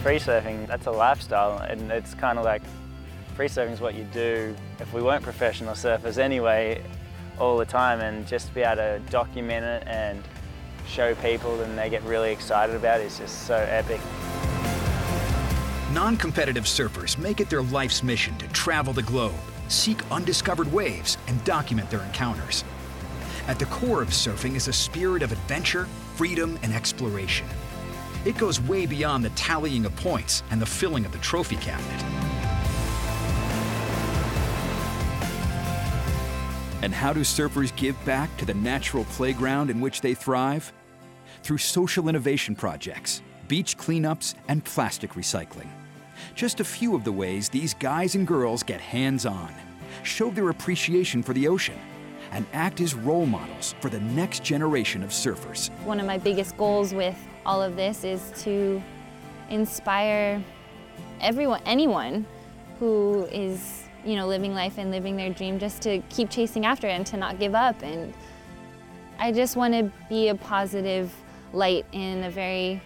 Free surfing, that's a lifestyle, and it's kind of like free surfing is what you do if we weren't professional surfers anyway, all the time, and just to be able to document it and show people and they get really excited about it is just so epic. Non-competitive surfers make it their life's mission to travel the globe, seek undiscovered waves, and document their encounters. At the core of surfing is a spirit of adventure, freedom, and exploration. It goes way beyond the tallying of points and the filling of the trophy cabinet. And how do surfers give back to the natural playground in which they thrive? Through social innovation projects, beach cleanups, and plastic recycling. Just a few of the ways these guys and girls get hands-on, show their appreciation for the ocean, and act as role models for the next generation of surfers. One of my biggest goals with all of this is to inspire anyone who is, living life and living their dream, just to keep chasing after it and to not give up. And I just want to be a positive light in a very